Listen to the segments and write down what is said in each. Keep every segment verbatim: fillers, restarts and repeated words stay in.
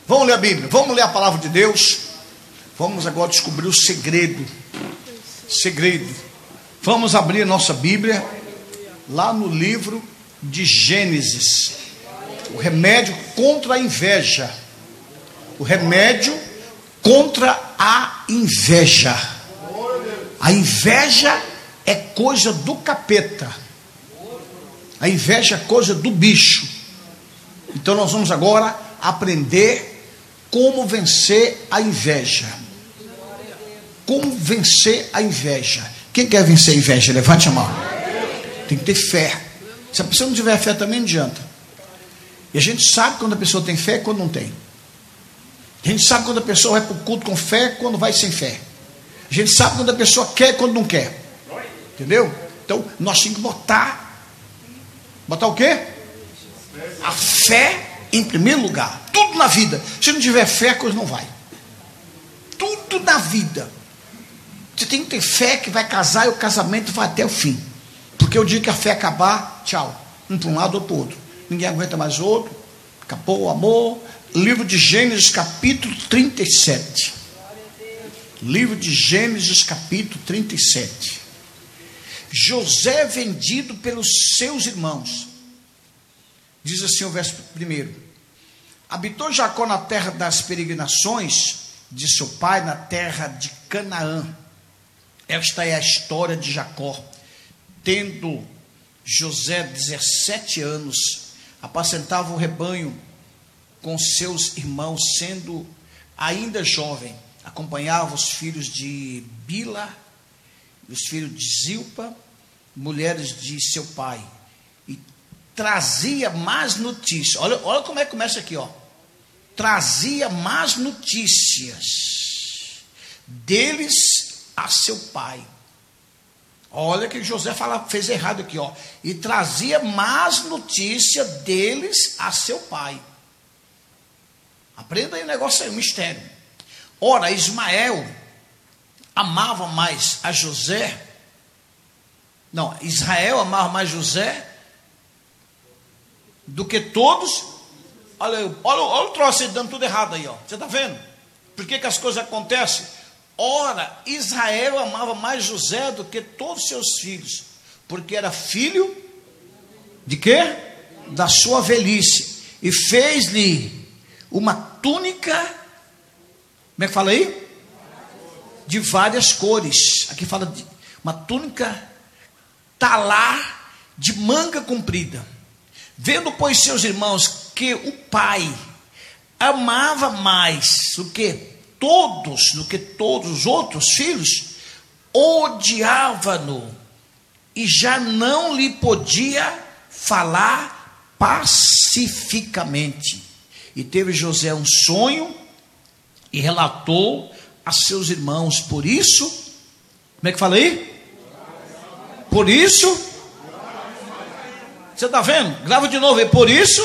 Vamos ler a Bíblia, vamos ler a palavra de Deus. Vamos agora descobrir o segredo. Segredo. Vamos abrir a nossa Bíblia lá no livro de Gênesis. O remédio contra a inveja. O remédio contra a inveja. A inveja é coisa do capeta. A inveja é coisa do bicho. Então nós vamos agora aprender como vencer a inveja. Como vencer a inveja. Quem quer vencer a inveja? Levante a mão. Tem que ter fé. Se a pessoa não tiver fé também não adianta. E a gente sabe quando a pessoa tem fé e quando não tem. A gente sabe quando a pessoa vai para o culto com fé e quando vai sem fé. A gente sabe quando a pessoa quer e quando não quer. Entendeu? Então nós temos que botar. Botar o quê? A fé em primeiro lugar. Tudo na vida. Se não tiver fé, a coisa não vai. Tudo na vida. Você tem que ter fé que vai casar e o casamento vai até o fim. Porque o dia que a fé acabar, tchau. Um para um lado, outro para o outro. Ninguém aguenta mais o outro. Acabou o amor. Livro de Gênesis, capítulo trinta e sete. Livro de Gênesis, capítulo trinta e sete. José vendido pelos seus irmãos. Diz assim o verso primeiro. Habitou Jacó na terra das peregrinações de seu pai, na terra de Canaã. Esta é a história de Jacó. Tendo José dezessete anos, apacentava o rebanho com seus irmãos, sendo ainda jovem. Acompanhava os filhos de Bila, os filhos de Zilpa, mulheres de seu pai. E trazia más notícias. Olha, olha como é que começa aqui, ó. Trazia más notícias deles a seu pai. Olha que José fala, fez errado aqui, ó. E trazia más notícias deles a seu pai. Aprenda aí o negócio aí, o mistério. Ora, Ismael amava mais a José. Não, Israel amava mais José do que todos. Olha, olha, olha o troço aí dando tudo errado aí, ó. Você está vendo? Por que que as coisas acontecem? Ora, Israel amava mais José do que todos os seus filhos, porque era filho de quê? Da sua velhice. E fez-lhe uma túnica, como é que fala aí? De várias cores. Aqui fala de uma túnica talar de manga comprida. Vendo, pois, seus irmãos que o pai amava mais do que todos, do que todos os outros filhos, odiava-no e já não lhe podia falar pacificamente. E teve José um sonho e relatou a seus irmãos. Por isso, como é que fala aí? Por isso, você está vendo? Grava de novo aí. Por isso,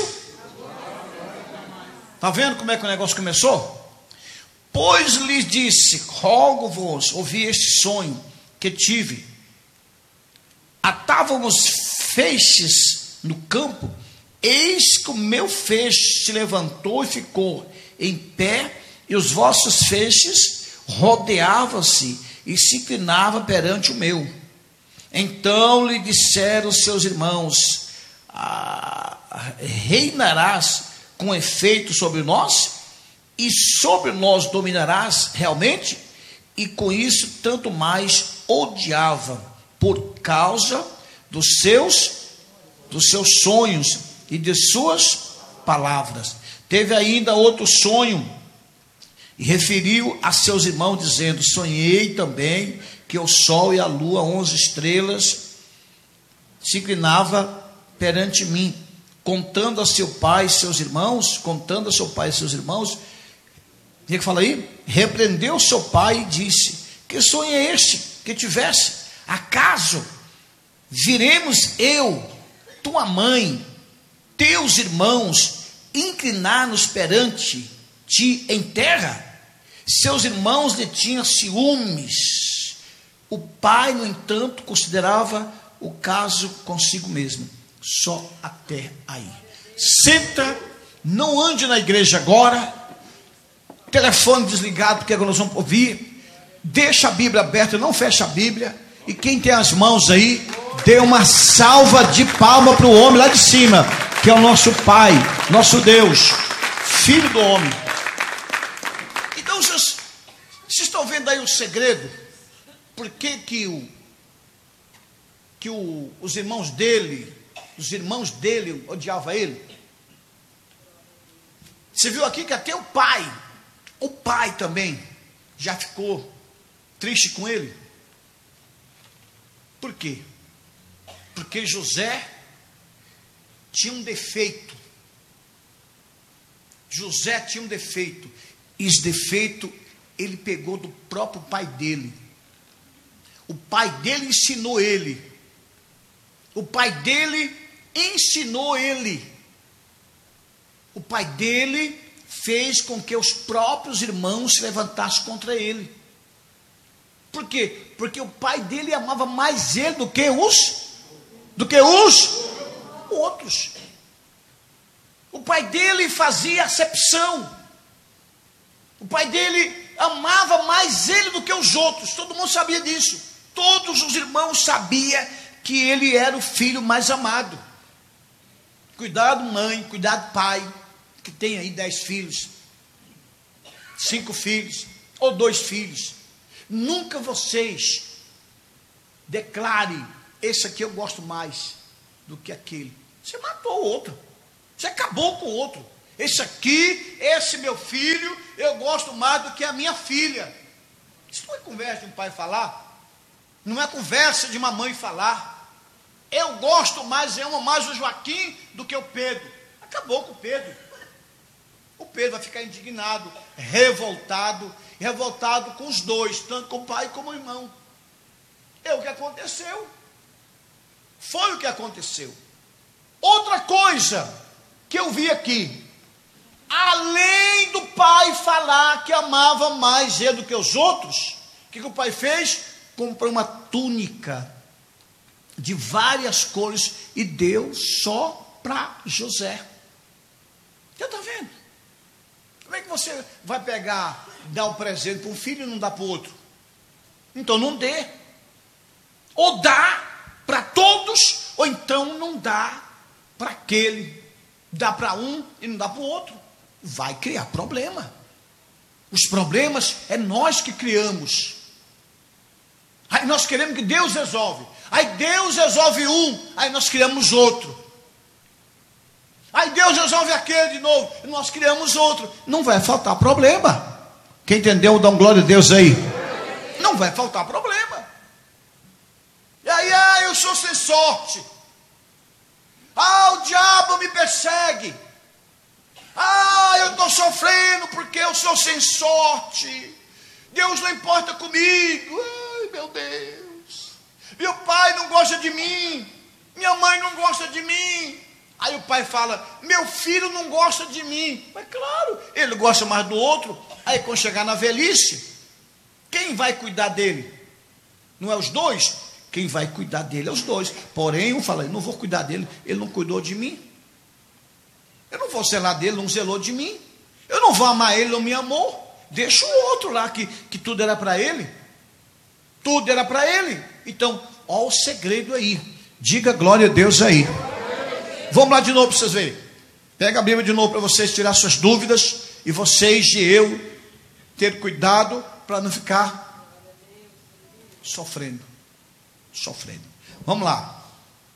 está vendo como é que o negócio começou? Pois lhes disse, rogo-vos, ouvi este sonho que tive. Atávamos feixes no campo, eis que o meu feixe se levantou e ficou em pé, e os vossos feixes rodeavam-se e se inclinavam perante o meu. Então lhe disseram seus irmãos, ah, reinarás com efeito sobre nós? E sobre nós dominarás realmente? E com isso tanto mais odiava, por causa dos seus, dos seus sonhos e de suas palavras. Teve ainda outro sonho, e referiu a seus irmãos, dizendo, sonhei também que o sol e a lua, onze estrelas, se inclinava perante mim, contando a seu pai e seus irmãos, contando a seu pai e seus irmãos. O que fala aí? Repreendeu seu pai e disse, que sonho é este que tivesse? Acaso viremos eu, tua mãe, teus irmãos, inclinar-nos perante ti em terra? Seus irmãos lhe tinham ciúmes. O pai, no entanto, considerava o caso consigo mesmo. Só até aí. Senta, não ande na igreja agora, telefone desligado, porque agora nós vamos ouvir. Deixa a Bíblia aberta, não fecha a Bíblia. E quem tem as mãos aí, dê uma salva de palma para o homem lá de cima, que é o nosso Pai, nosso Deus, Filho do homem. Então vocês, vocês estão vendo aí o segredo? Por que que, o, que o, os irmãos dele, os irmãos dele odiavam ele? Você viu aqui que até o pai, o pai também já ficou triste com ele. Por quê? Porque José tinha um defeito. José tinha um defeito. E esse defeito ele pegou do próprio pai dele. O pai dele ensinou ele. O pai dele ensinou ele. O pai dele fez com que os próprios irmãos se levantassem contra ele. Por quê? Porque o pai dele amava mais ele do que os do que os outros. O pai dele fazia acepção. O pai dele amava mais ele do que os outros. Todo mundo sabia disso. Todos os irmãos sabiam que ele era o filho mais amado. Cuidado, mãe, cuidado, pai, que tem aí dez filhos, cinco filhos, ou dois filhos. Nunca vocês declarem, esse aqui eu gosto mais do que aquele. Você matou o outro. Você acabou com o outro. Esse aqui, esse meu filho, eu gosto mais do que a minha filha. Isso não é conversa de um pai falar. Não é conversa de uma mãe falar. Eu gosto mais, eu amo mais o Joaquim do que o Pedro. Acabou com o Pedro. O Pedro vai ficar indignado, revoltado, revoltado com os dois, tanto com o pai como o irmão. É o que aconteceu. Foi o que aconteceu. Outra coisa que eu vi aqui, além do pai falar que amava mais ele do que os outros, o que, que o pai fez? Comprou uma túnica de várias cores e deu só para José. Você está vendo? Como é que você vai pegar, dar um presente para um filho e não dá para o outro? Então não dê. Ou dá para todos, ou então não dá para aquele. Dá para um e não dá para o outro. Vai criar problema. Os problemas é nós que criamos. Aí nós queremos que Deus resolve. Aí Deus resolve um, aí nós criamos outro. Aí Deus resolve aquele de novo, e nós criamos outro. Não vai faltar problema. Quem entendeu, dá um glória a Deus aí. Não vai faltar problema. E aí, ah, eu sou sem sorte. Ah, o diabo me persegue. Ah, eu estou sofrendo porque eu sou sem sorte. Deus não importa comigo. Ai, meu Deus. Meu pai não gosta de mim. Minha mãe não gosta de mim. Aí o pai fala, meu filho não gosta de mim. Mas claro, ele gosta mais do outro. Aí quando chegar na velhice, quem vai cuidar dele? Não é os dois? Quem vai cuidar dele é os dois. Porém, um fala, eu não vou cuidar dele, ele não cuidou de mim. Eu não vou zelar dele, não zelou de mim. Eu não vou amar ele, não me amou. Deixa o outro lá, que, que tudo era para ele. Tudo era para ele. Então, ó o segredo aí. Diga glória a Deus aí. Vamos lá de novo para vocês verem. Pega a Bíblia de novo para vocês tirar suas dúvidas. E vocês e eu ter cuidado para não ficar sofrendo. Sofrendo. Vamos lá.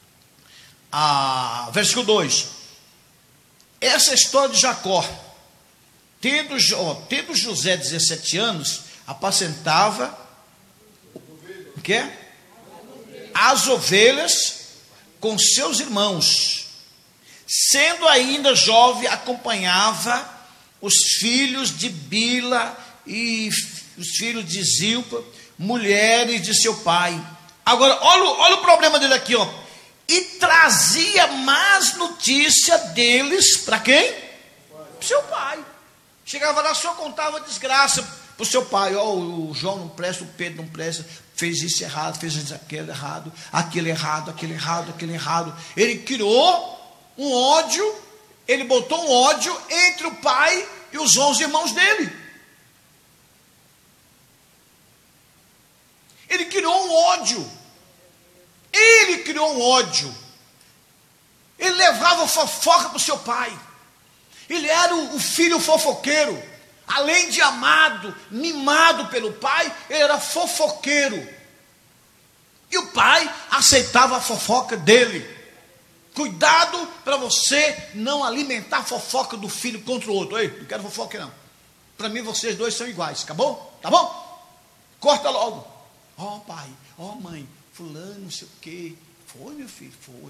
Ah, versículo dois. Essa história de Jacó. Tendo, ó, tendo José dezessete anos, apacentava o quê? As ovelhas com seus irmãos. Sendo ainda jovem, acompanhava os filhos de Bila e os filhos de Zilpa, mulheres de seu pai. Agora, olha, olha o problema dele aqui, ó. E trazia más notícia deles para quem? Para seu pai. Chegava lá, só contava desgraça para o seu pai. Ó, oh, o João não presta, o Pedro não presta, fez isso errado, fez isso aquele errado, aquele errado, aquele errado, aquele errado. Ele criou um ódio, ele botou um ódio entre o pai e os onze irmãos dele. Ele criou um ódio. Ele criou um ódio. Ele levava fofoca para o seu pai. Ele era o, o filho fofoqueiro. Além de amado, mimado pelo pai, ele era fofoqueiro. E o pai aceitava a fofoca dele. Cuidado para você não alimentar a fofoca do filho contra o outro. Ei, não quero fofoca não. Para mim vocês dois são iguais, acabou? Tá bom? Corta logo. Ó oh, pai, ó oh, mãe, fulano não sei o quê. Foi, meu filho, foi.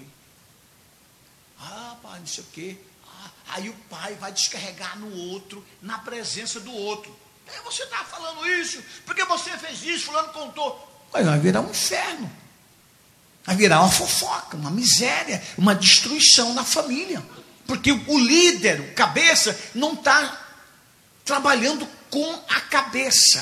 Ah, pai, não sei o quê. Ah, aí o pai vai descarregar no outro, na presença do outro. É, você está falando isso, porque você fez isso, fulano contou. Mas vai virar um inferno. Vai virar uma fofoca, uma miséria, uma destruição na família. Porque o líder, o cabeça, não está trabalhando com a cabeça.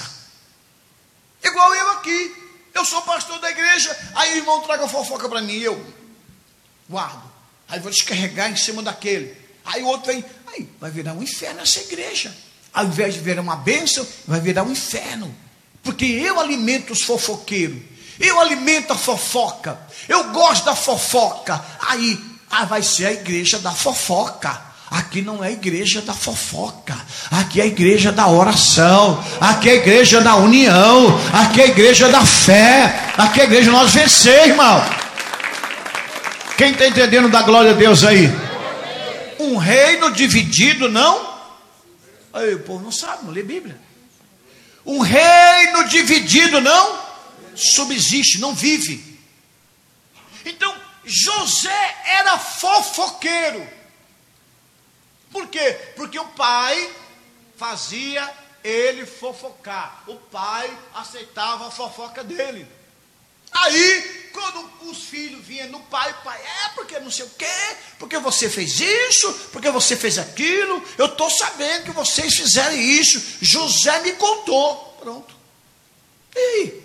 Igual eu aqui. Eu sou pastor da igreja, aí o irmão traga fofoca para mim, eu guardo. Aí vou descarregar em cima daquele. Aí o outro vem, aí vai virar um inferno essa igreja. Ao invés de virar uma bênção, vai virar um inferno. Porque eu alimento os fofoqueiros. Eu alimento a fofoca. Eu gosto da fofoca. Aí ah, vai ser a igreja da fofoca. Aqui não é a igreja da fofoca. Aqui é a igreja da oração. Aqui é a igreja da união. Aqui é a igreja da fé. Aqui é a igreja nós vencer, irmão. Quem está entendendo da glória a Deus aí? Um reino dividido não. Aí o povo não sabe, não lê Bíblia. Um reino dividido não subsiste, não vive. Então José era fofoqueiro. Por quê? Porque o pai fazia ele fofocar. O pai aceitava a fofoca dele. Aí, quando os filhos vinham no pai, o pai, é porque não sei o quê, porque você fez isso, porque você fez aquilo, eu estou sabendo que vocês fizeram isso, José me contou. Pronto. E aí?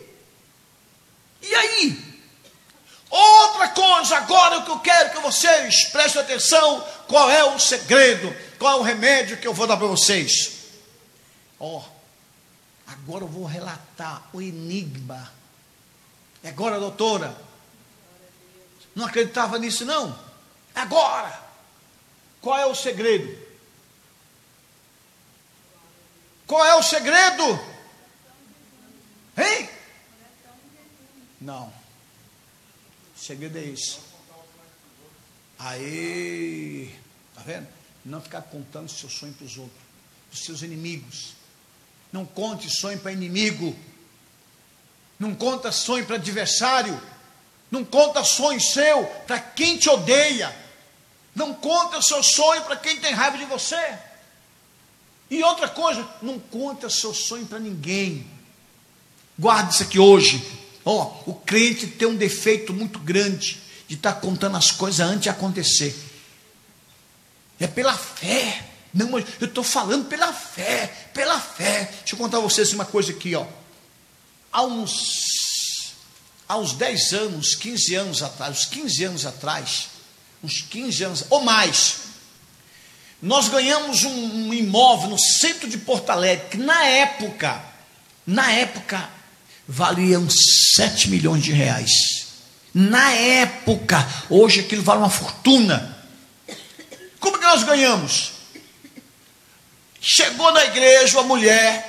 E aí? Outra coisa, agora o que eu quero que vocês prestem atenção, qual é o segredo, qual é o remédio que eu vou dar para vocês? Ó, oh, agora eu vou relatar o enigma. É agora, doutora? Não acreditava nisso não? É agora. Qual é o segredo? Qual é o segredo? Hein? Não. O segredo é esse. Aí, tá vendo? Não ficar contando seu sonho para os outros, para os seus inimigos. Não conte sonho para inimigo. Não conta sonho para adversário. Não conta sonho seu para quem te odeia. Não conta seu sonho para quem tem raiva de você. E outra coisa, não conta seu sonho para ninguém. Guarde isso aqui hoje. Ó, oh, o crente tem um defeito muito grande de estar tá contando as coisas antes de acontecer. É pela fé. Não, eu estou falando pela fé, pela fé. Deixa eu contar a vocês uma coisa aqui, ó. Há uns, há uns dez anos, quinze anos atrás, uns quinze anos atrás, uns quinze anos, ou mais, nós ganhamos um, um imóvel no centro de Porto Alegre, que na época, na época, valia uns sete milhões de reais. Na época, hoje aquilo vale uma fortuna. Como que nós ganhamos? Chegou na igreja uma mulher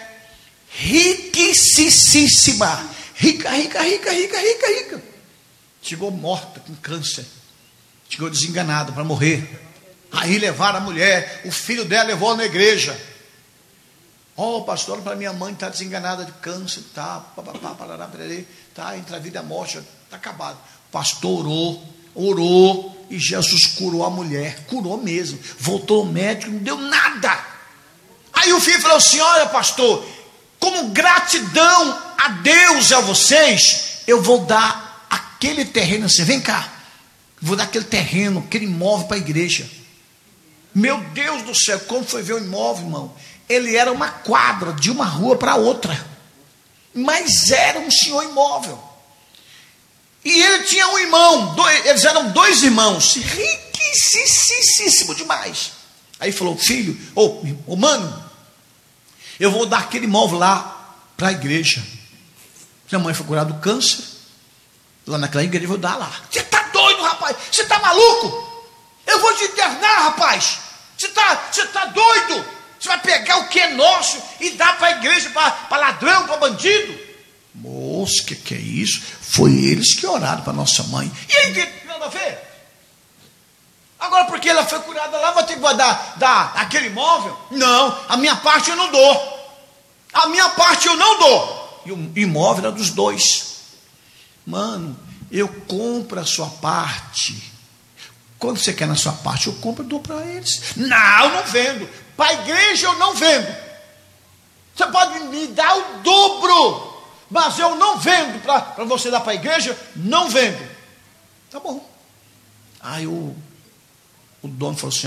riquíssima, rica, rica, rica, rica, rica, rica. Chegou morta com câncer. Chegou desenganada para morrer. Aí levaram a mulher, o filho dela levou na igreja. Ó, oh, pastor, para minha mãe está desenganada de câncer, tá, papapá, parará, parará, tá entre a vida e a morte, está acabado. O pastor orou, orou, e Jesus curou a mulher, curou mesmo. Voltou ao médico, não deu nada. Aí o filho falou assim: olha, pastor, como gratidão a Deus e a vocês, eu vou dar aquele terreno, assim, vem cá, vou dar aquele terreno, aquele imóvel para a igreja. Meu Deus do céu, como foi ver o imóvel, irmão? Ele era uma quadra de uma rua para outra, mas era um senhor imóvel. E ele tinha um irmão, dois, eles eram dois irmãos, riquíssimo demais. Aí falou: filho, ô oh, oh, mano, eu vou dar aquele imóvel lá para a igreja. Minha mãe foi curada do câncer, lá naquela igreja, eu vou dar lá. Você está doido, rapaz? Você está maluco? Eu vou te internar, rapaz. Você está você tá doido? Você vai pegar o que é nosso e dar para a igreja, para ladrão, para bandido? Moço, que que é isso? Foi eles que oraram para nossa mãe. E aí, que tem nada a ver? Agora, porque ela foi curada lá, vai ter que dar, dar aquele imóvel? Não, a minha parte eu não dou. A minha parte eu não dou. E o imóvel era dos dois. Mano, eu compro a sua parte. Quando você quer na sua parte, eu compro e dou para eles. Não, eu não vendo. Para a igreja eu não vendo. Você pode me dar o dobro, mas eu não vendo para você dar para a igreja, não vendo. Tá bom. Aí o, o dono falou assim,